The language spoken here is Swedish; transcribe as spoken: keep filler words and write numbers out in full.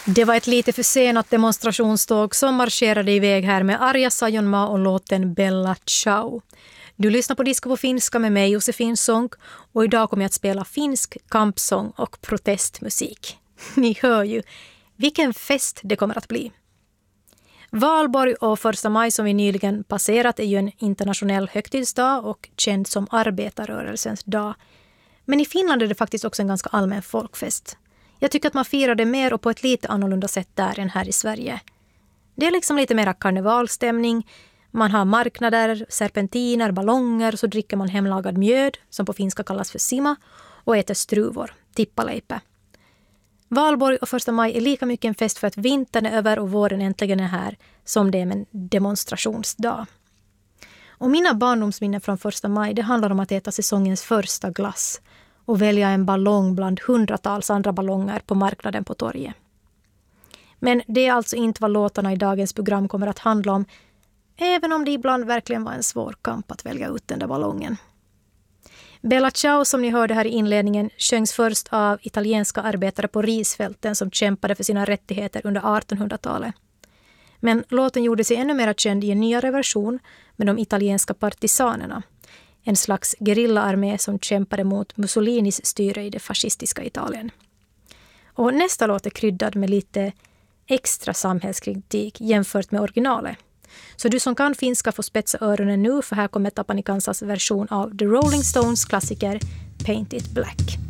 Det var ett lite försenat demonstrationståg som marscherade iväg här med Arja Saijonmaa och låten Bella Ciao. Du lyssnar på Disco på finska med mig, Josefin Sonck, och idag kommer jag att spela finsk kampsång och protestmusik. Ni hör ju, vilken fest det kommer att bli. Valborg och första maj som vi nyligen passerat är ju en internationell högtidsdag och känd som arbetarrörelsens dag. Men i Finland är det faktiskt också en ganska allmän folkfest. Jag tycker att man firar det mer och på ett lite annorlunda sätt där än här i Sverige. Det är liksom lite mer karnevalstämning. Man har marknader, serpentiner, ballonger, så dricker man hemlagad mjöd, som på finska kallas för sima, och äter struvor, tippaleipä. Valborg och första maj är lika mycket en fest för att vintern är över och våren äntligen är här, som det är en demonstrationsdag. Och mina barndomsminnen från första maj, det handlar om att äta säsongens första glass och välja en ballong bland hundratals andra ballonger på marknaden på torget. Men det är alltså inte vad låtarna i dagens program kommer att handla om, även om det ibland verkligen var en svår kamp att välja ut den där ballongen. Bella Ciao, som ni hörde här i inledningen, sjöngs först av italienska arbetare på risfälten som kämpade för sina rättigheter under artonhundratalet. Men låten gjorde sig ännu mer känd i en nyare version med de italienska partisanerna, en slags gerillaarmé som kämpade mot Mussolinis styre i det fascistiska Italien. Och nästa låt är kryddad med lite extra samhällskritik jämfört med originalet. Så du som kan finska får spetsa öronen nu, för här kommer Tapani Kansas version av The Rolling Stones klassiker Paint It Black.